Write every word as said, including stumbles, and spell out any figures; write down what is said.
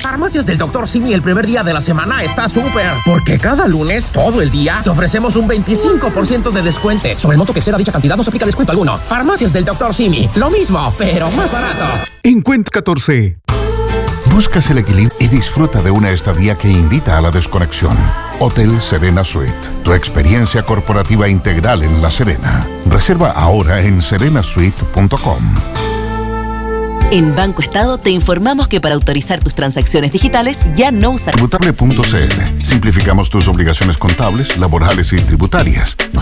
Farmacias del doctor Simi el primer día de la semana está súper, porque cada lunes, todo el día, te ofrecemos un veinticinco por ciento de descuento. Sobre el monto que exceda dicha cantidad no se aplica descuento alguno. Farmacias del doctor Simi, lo mismo, pero más barato. Encuent catorce. Buscas el equilibrio y disfruta de una estadía que invita a la desconexión. Hotel Serena Suite, tu experiencia corporativa integral en La Serena. Reserva ahora en serena suite punto com. En Banco Estado te informamos que para autorizar tus transacciones digitales ya no usas Tributable punto c l. Simplificamos tus obligaciones contables, laborales y tributarias. Nos